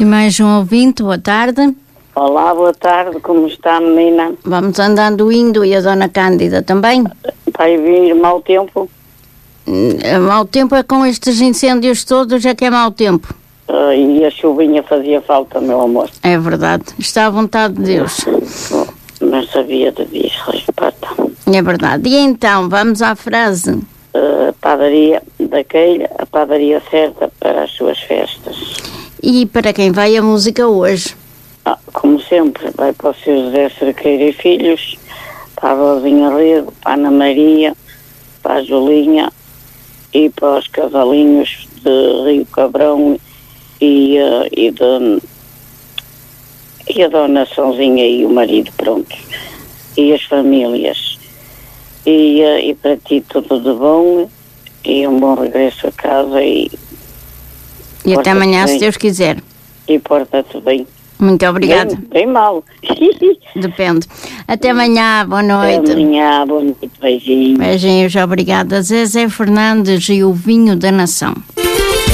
E mais um ouvinte, boa tarde. Olá, boa tarde, como está, menina? Vamos andando indo, e a dona Cândida também? Vai vir mau tempo? Mau tempo é com estes incêndios todos, é que é mau tempo. E a chuvinha fazia falta, meu amor. É verdade, está à vontade de Deus. Mas sabia de Deus, respeita. É verdade. E então, vamos à frase. A padaria daquele, a padaria certa para as suas festas. E para quem vai a música hoje? Como sempre, vai para o seu José Cerqueira e Filhos, para a Rosinha Rego, para a Ana Maria, para a Julinha e para os cavalinhos de Rio Cabrão e a dona Sãozinha e o marido, pronto, e as famílias. E para ti tudo de bom e um bom regresso a casa e até amanhã, se Deus quiser. E porta-te bem. Muito obrigada. Bem mal. Depende. Até amanhã, boa noite. Até amanhã, boa noite, beijinhos. Beijinhos, obrigada. Zezé Fernandes e o Vinho da Nação.